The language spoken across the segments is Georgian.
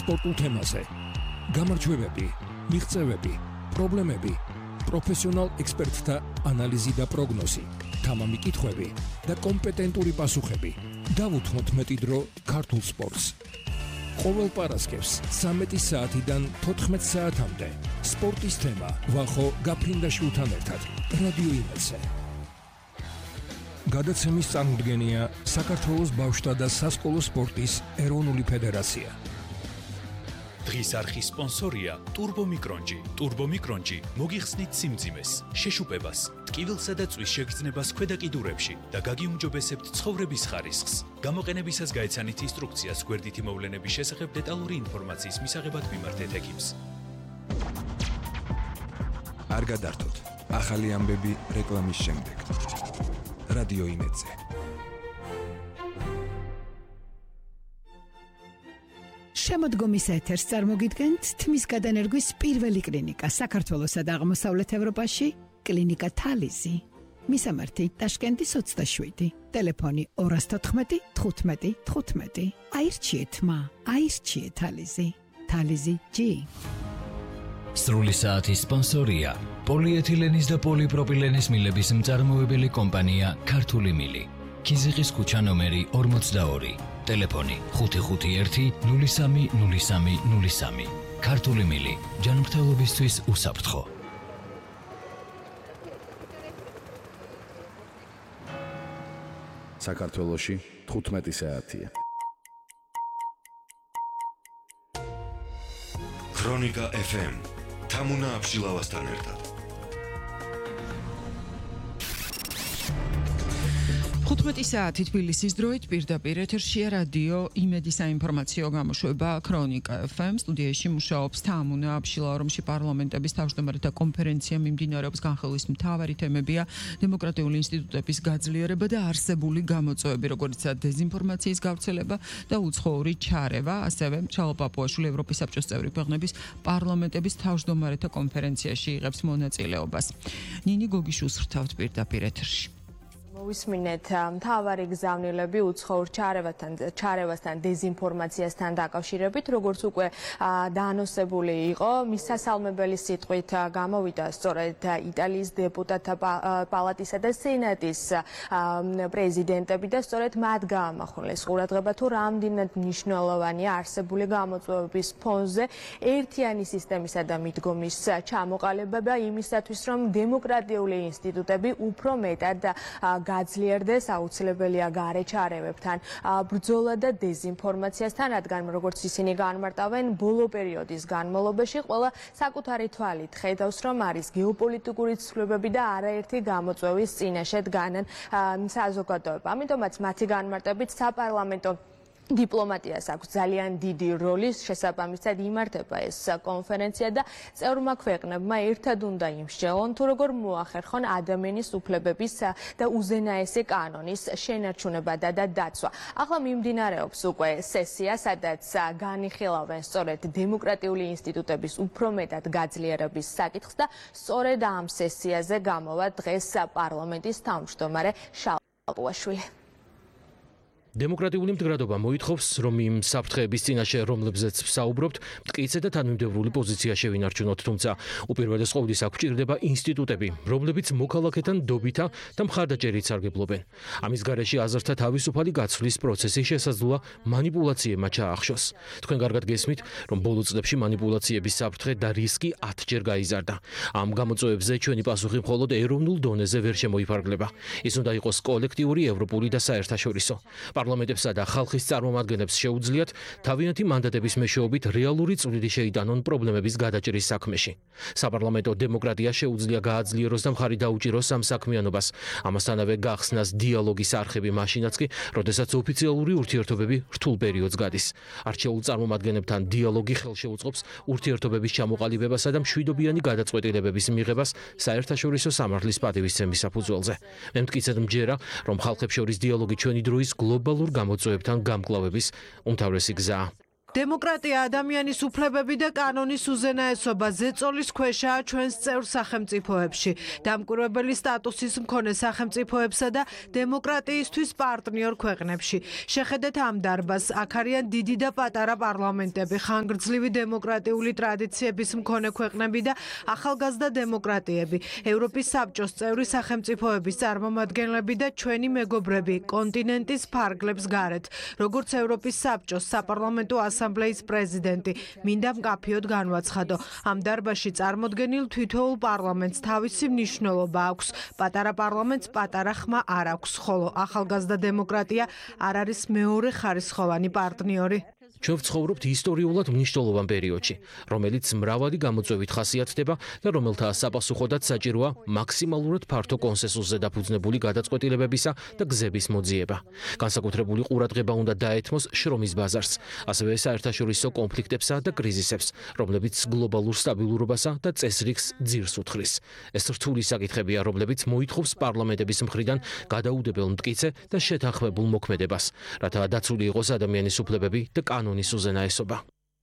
სპორტულ თემაზე. გამარჯვებები, მიღწევები, პრობლემები, პროფესიონალ ექსპერტთა ანალიზი და პროგნოზი, თამამი კითხვები და კომპეტენტური პასუხები. დავუთმოთ მეტი დრო ქართულ სპორტს. ყოველ პარასკევს 13 საათიდან 14 საათამდე სპორტის თემა ვახო გაფრინდაშვილთან ერთად რადიო იმედზე. გადაცემის წარმოდგენია საქართველოს ბავშვთა და სასკოლო სპორტის ეროვნული ფედერაცია. დღის არხის სპონსორია ტურბომიკრონჯი. ტურბომიკრონჯი მოგიხსნით სიმძიმეს, შეშუპებას, ტკივილსა და წვის შეგრძნებას ქვედა კიდურებში და გაგიუმჯობესებთ ცხოვრების ხარისხს. გამოყენებისას გაეცანით ინსტრუქციას გვერდითი მოვლენების შესახებ დეტალური ინფორმაციის მისაღებად მიმართეთ ექიმს. არ გადართოთ. ახალი ამბები რეკლამის შემდეგ. რადიო იმედზე. შემოდგომის ეთერს წარმოგიდგენთ თმის გადანერგვის პირველი კლინიკა საქართველოსა და აღმოსავლეთ ევროპაში, კლინიკა თალიზი. მისამართი ტაშკენტის 27, ტელეფონი 214 15 15. აირჩიეთ მა, აირჩიეთ თალიზი. თალიზი G. სრული საათის სპონსორია პოლიეთილენის და პოლიპროპილენის მილების მწარმოებელი კომპანია ქართული მილი. ქიზიყის ქუჩა ნომერი 42, ტელეფონი 551 03 03 03. ქართული მილი, ჯანმრთელობისთვის უსაფრთხო. საქართველოში 15 საათია. ქრონიკა FM თამუნა აბშილავასთან ერთად. 15 საათი თბილისის დროით პირდაპირ ეთერშია რადიო იმედი საინფორმაციო გამოშვება ქრონიკა FM. სტუდიაში მუშაობს თამუნა აბშილა, რომში პარლამენტების თავმჯდომარეთა კონფერენცია მიმდინარეობს. განხილვის მთავარი თემებია დემოკრატიული ინსტიტუტების გაძლიერება და არსებული გამოწვევები, როგორიცაა დეზინფორმაციის გავრცელება და უცხოური ჩარევა. ასევე ჩალო პაპუაშვილი ევროპის საბჭოს წევრი ქვეყნების პარლამენტების თავმჯდომარეთა კონფერენციაში იღებს მონაწილეობას. ნინი გოგიშვილს ვრთავთ პირდაპირ ეთერში. მოვისმინეთ მთავარი გზავნილები უცხოურ ჩარევასთან დეზინფორმაციასთან დაკავშირებით, როგორც უკვე დაანონსებული იყო, მისასალმებელი სიტყვით გამოვიდა სწორედ იტალიის დეპუტატთა პალატისა და სენატის პრეზიდენტები და სწორედ მათ გაამახვილეს ყურადღება თუ რამდენად მნიშვნელოვანია არსებული გამოწვევების ფონზე ერთიანი სისტემისა და მიდგომის ჩამოყალიბება იმისათვის, რომ დემოკრატიული ინსტიტუტები უფრო მეტად გაძლიერდეს, აუცილებელია გარეჩარევებთან ბრძოლა და დეზინფორმაციასთან, რადგან როგორც ისინი განმარტავენ, ბოლო პერიოდის განმავლობაში ყველა საკუთარი თვალით ხედავს, რომ არის გეოპოლიტიკური ცვლილებები და არაერთი გამოწვევის წინაშე დგანან საზოგადოება. ამიტომაც მათი განმარტებით საპარლამენტო დიპლომატიას აქვს ძალიან დიდი როლი, შესაბამისად იმართება ეს კონფერენცია და წევრმა ქვეყნებმა ერთად უნდა იმსჯელონ, თუ როგორ მოახერხონ ადამიანის უფლებების და უზენაესი კანონის შენარჩუნება და დაცვა. ახლა მიმდინარეობს უკვე სესია, სადაც განიხილავენ სწორედ დემოკრატიული ინსტიტუტების უფრო მეტად გაძლიერების საკითხს და სწორედ ამ სესიაზე გამოვა დღეს პარლამენტის თავმჯდომარე შალო პაპუაშვილი. დემოკრატიული მდგრადობა მოითხოვს, რომ იმ საფრთხეების წინაშე, რომლებზეც ვსაუბრობთ, მტკიცე და თანმიმდევრული პოზიცია შევინარჩუნოთ, თუმცა უპირველეს ყოვლისა გვჭირდება ინსტიტუტები, რომლებიც მოქალაქეთან დობითა და მხარდაჭერით სარგებლობენ. ამის გარეშე აზრთა თავისუფალი გაცვლის პროცესი შესაძლოა მანიპულაციებმა ჩაახშოს. თქვენ კარგად გესმით, რომ ბოლო წლებში მანიპულაციების საფრთხე და რისკი 10-ჯერ გაიზარდა. ამ გამოწვევებზე ჩვენი პასუხი მხოლოდ ეროვნულ დონეზე ვერ შემოიფარგლება. ის უნდა იყოს კოლექტიური, ევროპული და საერთაშორისო. პარლამენტებსა და ხალხის წარმომადგენლებს შეუძლიათ თავიანთი მანდატების მეშვეობით რეალური წვლილი შეიტანონ პრობლემების გადაჭრის საქმეში. საპარლამენტო დემოკრატია შეუძლია გააძლიეროს და მხარი დაუჭიროს ამ საქმიანობას. ამასთანავე გახსნას დიალოგის არხები მაშინაც კი, როდესაც ოფიციალური ურთიერთობები რთულ პერიოდს გადის. არჩეულ წარმომადგენლებთან დიალოგი ხელშეუწყობს ურთიერთობების ჩამოყალიბებასა და მშვიდობიანი გადაწყვეტილებების მიღებას საერთაშორისო სამართლის პატივისცემის საფუძველზე. მე მტკიცედ მჯერა, რომ ხალხებს შორის დიალოგი ჩვენი დროის გლობალურ გამოწვევებთან გამკლავების უმთავრესი გზაა. დემოკრატია, ადამიანის უფლებები და კანონის უზენაესობა ზეწოლის ქვეშაა ჩვენს წევრ სახელმწიფოებში. დამკვირვებელი სტატუსის მქონე სახელმწიფოებსა და დემოკრატიისთვის პარტნიორ ქვეყნებში. შეხედეთ ამ დარბაზს, აქ არიან დიდი და პატარა პარლამენტები, ხანგრძლივი დემოკრატიული ტრადიციების მქონე ქვეყნები და ახალგაზრდა დემოკრატიები, ევროპის საბჭოს წევრი სახელმწიფოების წარმომადგენლები და ჩვენი მეგობრები კონტინენტის ფარგლებს გარეთ, როგორც ევროპის საბჭოს საპარლამენტო ასამბლეის პრეზიდენტი, მინდა მკაფიოდ განვაცხადო. ამ დარბაზში წარმოდგენილ თითოეულ პარლამენტს თავისი მნიშვნელობა აქვს. პატარა პარლამენტს პატარა ხმა არ აქვს, ხოლო ახალგაზრდა დემოკრატია არ არის მეორე ხარისხოვანი პარტნიორი. ჩვენ ვცხოვრობთ ისტორიულად მნიშვნელოვან პერიოდში, რომელიც მრავალი გამოწვევით ხასიათდება და რომელთა საპასუხოდაც საჭიროა მაქსიმალურად ფართო კონსენსუსზე დაფუძნებული გადაწყვეტილებებისა და გზების მოძიება. განსაკუთრებული ყურადღება უნდა დაეთმოს შრომის ბაზარს, ასევე საერთაშორისო კონფლიქტებსა და კრიზისებს, რომლებიც გლობალურ სტაბილურობასა და წესრიგს ძირს უთხრის. ეს რთული საკითხებია, რომლებიც მოითხოვს პარლამენტების მხრიდან გადაუდებელ მტკიცე და შეთანხმებულ მოქმედებას, რათა დაცული იყოს ადამიანის უფლებები და კანონის უზენაესობა.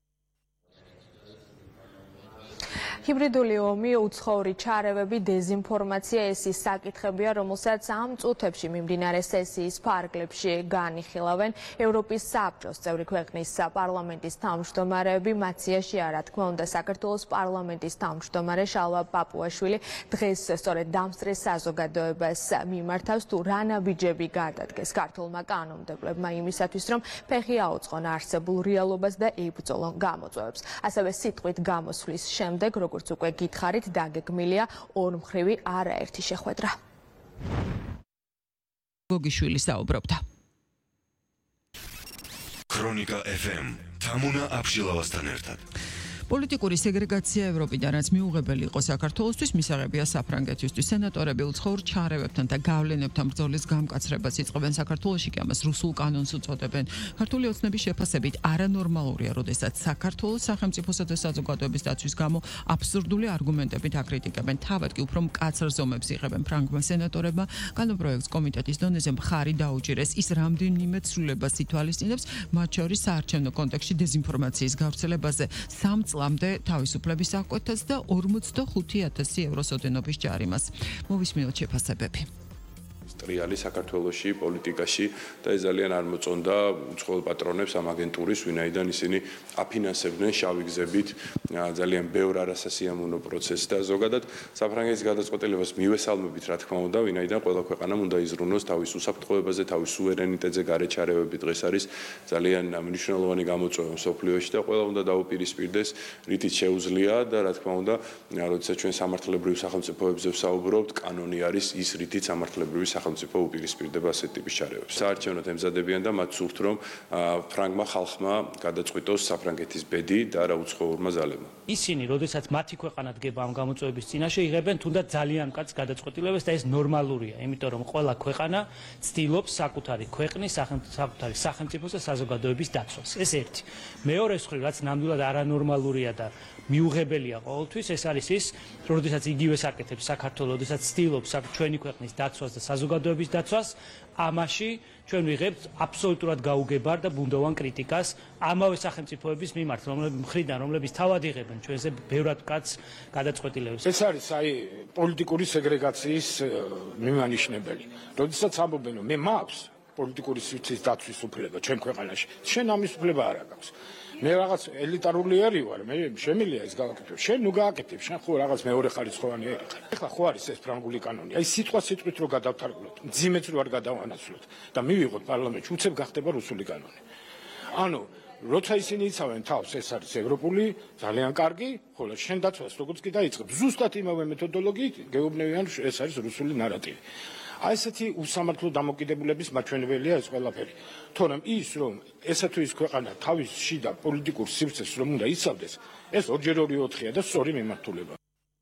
ჰიბრიდული ომი, უცხოური ჩარევები, დეზინფორმაცია ეს ის საკითხებია, რომელსაც ამ წუთებში მიმდინარე სესიის ფარგლებში განიხილავენ ევროპის საბჭოს წევრი ქვეყნის პარლამენტის თავმჯდომარეები. მათიაში რა თქმა უნდა საქართველოს პარლამენტის თავმჯდომარე შალვა პაპუაშვილი დღეს სწორედ დამსწრე საზოგადოებას მიმართავს თუ რა ნაბიჯები გადადგეს ქართულმა კანონმდებლებმა იმისათვის, რომ ფეხი აუწყონ არსებულ რეალობას და იბრძოლონ გამოწვევებს. ასევე სიტყვით გამოსვლის შემდეგ როგორც უკვე გითხარით, დაგეგმილია ორმხრივი არაერთი შეხვედრა. გოგიშვილი საუბრობდა. ქრონიკა FM თამუნა აბშილავასთან ერთად. პოლიტიკური სეგრეგაცია ევროპიდან რაც მიუღებელი იყო საქართველოსთვის, მისაღებია საფრანგეთისთვის. სენატორები უცხოურ ჩარევებთან და გავლენებთან ბრძოლის გამკაცრებას იწყებენ საქართველოში, კი ამას რუსულ კანონს უწოდებენ. ქართული ოცნების შეფასებით არანორმალურია, როდესაც საქართველოს სახელმწიფოსა და საზოგადოების დაცვის გამო აბსურდული არგუმენტებით აკრიტიკებენ. თავად კი უფრო მკაცრ ზომებს იღებენ ფრანგმა სენატორებმა. კანონპროექტს კომიტეტის დონეზე მხარი დაუჭირეს. ის რამდენიმე ცვლილებას ითვალისწინებს, მათ შორის საარჩევნო კონტექსტში დეზინფორმაციის გავრცელებაზე 3 წლამდე თავისუფლების აკვეთას და 45,000 ევროს ოდენობის ჯარიმას. მოვისმინოთ შეფასებები. ტრიალი საქართველოში პოლიტიკაში და ეს ძალიან არ მოწონდა უცხოელ პატრონებს ამ აგენტურის, ვინაიდან ისინი აფინანსებდნენ შავი გზებით ძალიან ბევრ არასასიამოვნო პროცესს და ზოგადად საფრანგეთის გადაწყვეტილებას მივესალმებით, რა თქმა უნდა, ვინაიდან ყველა ქვეყანამ უნდა იზრუნოს თავის უსაფრთხოებაზე, თავის სუვერენიტეტზე გარეჩ ჩარევები დღეს არის ძალიან მნიშვნელოვანი გამოწვევა მსოფლიოში და ყველა უნდა დაუპირისპირდეს, რითიც შეუძლია და რა თქმა უნდა, როდესაც ჩვენ სამართლებრივ სახელმწიფოებზე ვსაუბრობთ, კანონი არის ის, რითიც სამართლებრივი სახელმწიფო უპირისპირდება ასეთ ტიპის ჩარევებს. საარჩევნოდ ემზადებიან და მათ სურთ, რომ ფრანგმა ხალხმა გადაწყვიტოს საფრანგეთის ბედი და არა უცხოურმა ზალებმა. ისინი, როდესაც მათი ქვეყანა დგება ამ გამოწვევების წინაშე, იღებენ თუნდაც ძალიან მკაცრ გადაწყვეტილებას და ეს ნორმალურია, იმიტომ რომ ყველა ქვეყანა ცდილობს საკუთარი ქვეყნის, საკუთარი სახელმწიფოს და საზოგადოების დაცვას. ეს ერთი. მეორე მხრივ, რაც ნამდვილად არანორმალურია და მიუღებელია ყოველთვის, ეს არის ის, როდესაც იგივე საკეთებს საქართველოს, როდესაც ცდილობს ჩვენი ქვეყნის დაცვას და საზოგადოების დაცვას, ამაში ჩვენ ვიღებთ აბსოლუტურად გაუგებარ და ბუნდოვან კრიტიკას ამავე სახელმწიფოების მიმართ, რომლებიც თავად იღებენ ჩვენზე ბევრად მკაცრ გადაწყვეტილებებს. ეს არის პოლიტიკური სეგრეგაციის მიმანიშნებელი. როდესაც ამბობენ, რომ მე მაქვს პოლიტიკური სივრცის დაცვის უფლება ჩვენ ქვეყანაში, შენ ამის უფლება არ აქვს. მე რაღაც ელიტარული ერი ვარ, მე შემიძლია ეს გავაკეთებ. შენ ნუ გააკეთებ, შენ ხო რაღაც მეორე ხარისხოვანი ერი ხარ. ეხლა ხო არის ეს ფრანგული კანონი. აი სიტყვით რო გადავთარგმნოთ, მძიმეც რო არ გადავანაცვლოთ და მივიღოთ პარლამენტში, უცებ გახდება რუსული კანონი. ანუ როცა ისინი იცავენ თავს, ეს არის ევროპული, ძალიან კარგი, ხოლო შენ დაცვას როგორც კი დაიწყებ, ზუსტად იმავე მეთოდოლოგიით გეუბნევიან, ეს არის რუსული ნარატივი. აი ესეთი უსამართლო დამოკიდებულების მაჩვენებელია ეს ყველაფერი. თორემ ის რომ ესა თუ ის ქვეყანა თავის შიდა პოლიტიკურ სივრცეს რომ უნდა იცავდეს, ეს 2x2-4-ია და სწორი მიმართულება.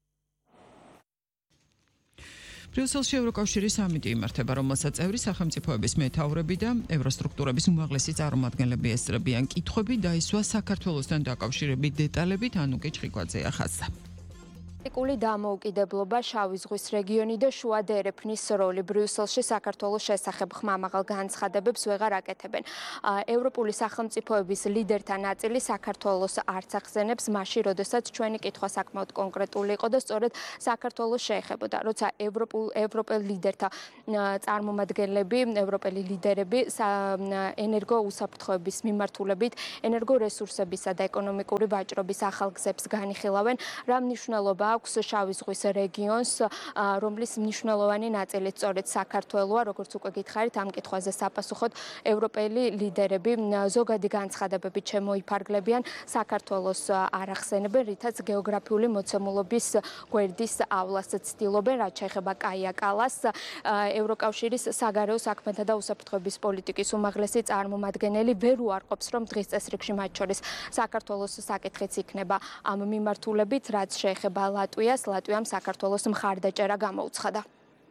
ბრიუსელში ევროკავშირის სამიტი იმართება, რომელსაც წევრი სახელმწიფოების მეთაურები და ევროსტრუქტურების უმაღლესი წარმომადგენლები ესწრებიან. კითხვები დაისვა საქართველოსთან დაკავშირებით დეტალებით, ანუკე ჩხიკვაძე ახასა. პოლიტიკური დამოუკიდებლობა, შავი ზღვის რეგიონი და შუა დერეფნის როლი ბრიუსელში საქართველოს შესახებ ხმამაღალ განცხადებებს ვეღარ აკეთებენ. ევროპული სახელმწიფოების ლიდერთა ნაწილი საქართველოს არც ახსენებს მაშინ, როდესაც ჩვენი კითხვა საკმაოდ კონკრეტული იყო და სწორედ საქართველოს შეეხებოდა. როცა ევროპელ ლიდერთა წარმომადგენლები, ევროპელი ლიდერები ენერგოუსაფრთხოების მიმართულებით, ენერგორესურსებისა და ეკონომიკური ვაჭრობის ახალ გზებს განიხილავენ, რა მნიშვნელობა აქვს შავი ზღვის რეგიონს, რომლის მნიშვნელოვანი ნაწილი სწორედ საქართველოა, როგორც უკვე გითხარით, ამ კითხვაზე საპასუხოდ ევროპელი ლიდერები ზოგადი განცხადებებით შემოიფარგლებიან, საქართველოს არ ახსენებენ, რითაც გეოგრაფიული მოცემულობის გვერდისავლას ცდილობენ, რაც შეეხება კაია კალას, ევროკავშირის საგარეო საქმეთა და უსაფრთხოების პოლიტიკის უმაღლესი წარმომადგენელი ვერ უარყოფს, რომ დღის წესრიგში მათ შორის საქართველოს საკითხიც იქნება ამ მიმართულებით, რაც შეეხება ლატვიამ საქართველოს მხარდაჭერა გამოუცხადა.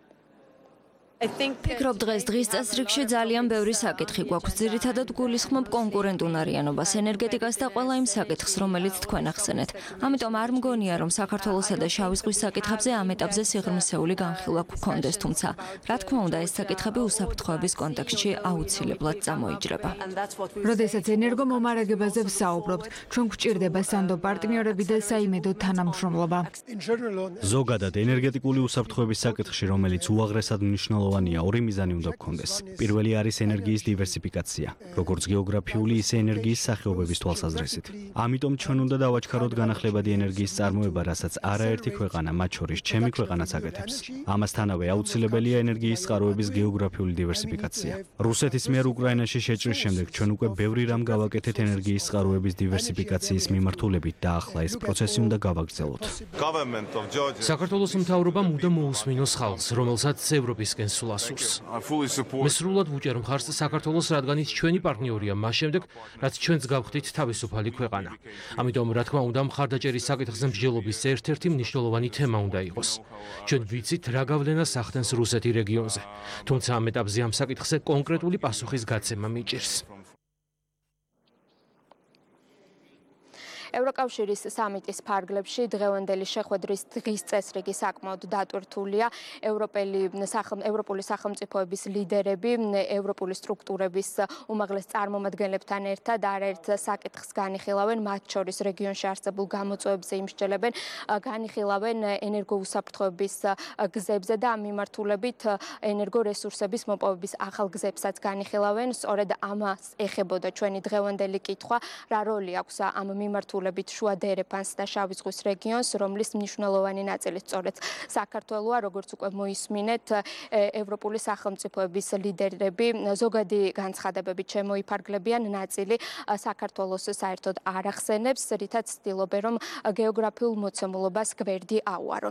ფიქრობ დღის წესრიგში ძალიან ბევრი საკითხი გვაქვს. ძირითადად გულისხმობ კონკურენტუნარიანობას, ენერგეტიკას და ყველა იმ საკითხს, რომელიც თქვენ ახსენეთ. ამიტომ არ მგონია, რომ საქართველოსა და შავი ზღვის საკითხებზე ამ ეტაპზე სიღრმისეული განხილვა გვქონდეს, თუმცა, რა თქმა უნდა, ეს საკითხები უსაფრთხოების კონტექსტში აუცილებლად წამოიჯრება. როდესაც ენერგომომარაგებაზე ვსაუბრობთ, ჩვენ გვჭირდება სანდო პარტნიორები და საიმედო თანამშრომლობა. ზოგადად ენერგეტიკული უსაფრთხოების საკითხში, რომელიც უაღრესად მნიშვნელოვანია, ორი მიზანი უნდა გქონდეს. პირველი არის ენერგიის დივერსიფიკაცია, როგორც გეოგრაფიული, ისე ენერგიის სახეობების თვალსაზრისით. ამიტომ ჩვენ უნდა დავაჩქაროთ განახლებადი ენერგიის წარმოება, რასაც არაერთი ქვეყანა, მათ შორის ჩემი ქვეყანაც აკეთებს. ამასთანავე აუცილებელია ენერგიის წყაროების გეოგრაფიული დივერსიფიკაცია. რუსეთის მიერ უკრაინაში შეჭრის შემდეგ ჩვენ უკვე ბევრი რამ გავაკეთეთ ენერგიის წყაროების დივერსიფიკაციის მიმართულებით და ახლა ეს პროცესი უნდა გავაგრძელოთ. საქართველოს მთავრობა მუდამ მოусმინოს ხალხს, რომელსაც ევროპისკენ სულ ასურს. მე სრულად ვუჭერ მხარს საქართველოს, რადგან ის ჩვენი პარტნიორია მას შემდეგ, რაც ჩვენც გავხდით თავისუფალი ქვეყანა. ამიტომ, რა თქმა უნდა, მხარდაჭერის საკითხზე მსჯელობის ერთ-ერთი მნიშვნელოვანი თემა უნდა იყოს. ჩვენ ვიცით, რა გავლენას ახდენს რუსეთი რეგიონზე. თუმცა ამ ეტაპზე ამ საკითხზე კონკრეტული პასუხის გაცემა მიჭირს. ევროკავშირის სამიტის ფარგლებში დღევანდელი შეხვედრის დღის წესრიგი საკმაოდ დატვირთულია. ევროპული სახელმწიფოების ლიდერები, ევროპული სტრუქტურების უმაღლეს წარმომადგენლებთან ერთად არაერთ საკითხს განიხილავენ, მათ შორის რეგიონში არსებულ გამოწვევებზე იმსჯელებენ, განიხილავენ ენერგოუსაფრთხოების გზებზე და ამ მიმართულებით ენერგორესურსების მოპოვების ახალ გზებსაც განიხილავენ. სწორედ ამას ეხებოდა ჩვენი დღევანდელი კითხვა, რა როლი აქვს ამ მიმართულებით შუა დერეფანს და შავი ზღვის რეგიონს, რომლის მნიშვნელოვანი ნაწილი სწორედ საქართველოა, როგორც უკვე მოისმინეთ, ევროპული სახელმწიფოების ლიდერები ზოგადი განცხადებებით შემოიფარგლებიან, ნაწილი საქართველოს საერთოდ არ ახსენებს, რითაც ცდილობენ, რომ გეოგრაფიულ მოცემულობას გვერდი აუარონ.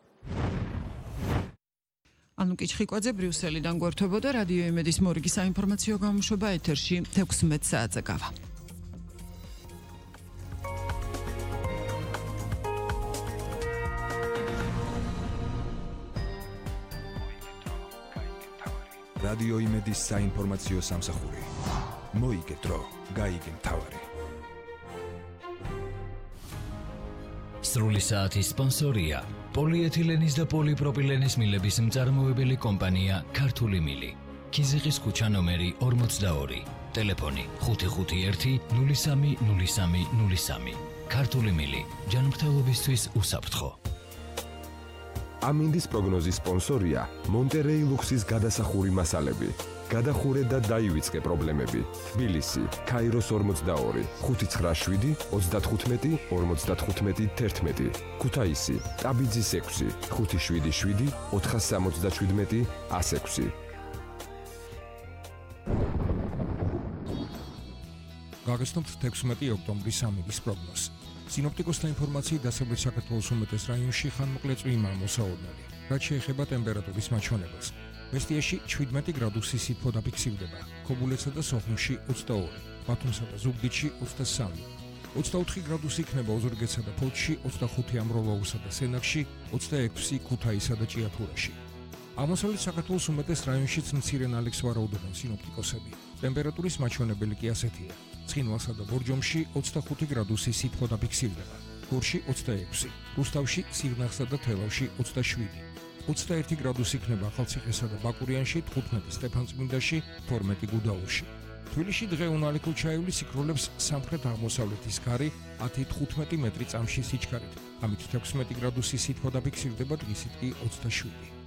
ანუ კიჩხიკვაძე ბრიუსელიდან გვერდებოდა რადიო იმედის მორიგი საინფორმაციო გამოშვება ეთერში 16 საათზე გავა. რადიო იმედის საინფორმაციო სამსახური. მოიგე დრო, გაიგე მთავარი. სრული საათის სპონსორია პოლიეთილენის და პოლიპროპილენის მილების მწარმოებელი კომპანია ქართული მილი. ქიზიყის ქუჩა ნომერი 42. ტელეფონი 551 03 03 03. ქართული მილი. ჯანმრთელობისთვის უსაფრთხო. ამინდის პროგნოზის სპონსორია მონტერეი ლუქსის გადასახური მასალები. გადახურე და დაივიწყე პრობლემები. თბილისი, ქაიროს 42, 597 35 55 11. ქუთაისი, ტაბიძის 6, 577 477 106. გაგესტუმთ 16 ოქტომბრის ამინდის პროგნოზი. სინოპტიკოსთა ინფორმაციით დასავლეთ საქართველოს უმეტეს რაიონში ხანმოკლე წვიმაა მოსაოდნელი, რაც შეეხება ტემპერატურის მაჩვენებელს. მესტიაში 17 გრადუსი სითბო დაფიქსირდება, ქობულეთსა და სოხუმში 22, ბათუმსა და ზუგდიდში 23, 24 გრადუსი იქნება ოზურგეთსა და ფოთში, 25 ამროლაურსა და სენაკში, 26 ქუთაისსა და ჭიათურაში. აღმოსავლეთ საქართველოს უმეტეს რაიონშიც მცირე ნალექს ვარაუდობენ სინოპტიკოსები. ტემპერატურის მაჩვენებელი კი ასეთია. ცხინვალსა და ბორჯომში 25 გრადუსი სითბო დაფიქსირდება, გორში 26, რუსთავში, სიღნაღსა და თელავში 27, 21 გრადუსი იქნება ახალციხესა და ბაკურიანში, 15 სტეფანწმინდაში, 12 გუდაურში. თბილისში დღე უნალიქ ჩაივლის იქროლებს სამხრეთ-აღმოსავლეთის ქარი 10-15 მეტრი წამში სიჩქარით. ამით 16 გრადუსი სითბო დაფიქსირდება, დღისით კი 27.